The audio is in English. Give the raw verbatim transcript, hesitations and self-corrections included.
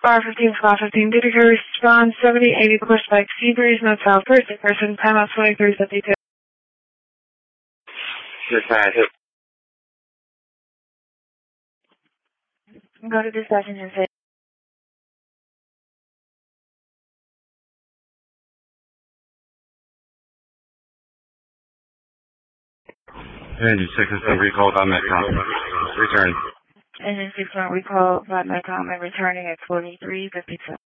Bar fifteen, spot fifteen, data carrier respond seventy eighty, push like Seabreeze, no south first, person, timeout twenty-three fifty-two. Dispatch. Go to dispatch and say. Engine six is still recalled on Metcom. Return. Engine six won't recall by Metcom and returning at forty-three fifty-two.